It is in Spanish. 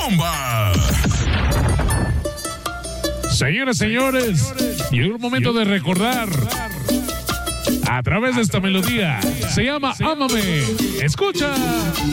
bomba. Señoras, señores, llegó el momento de recordar a través de esta melodía. Se llama Ámame. Escucha.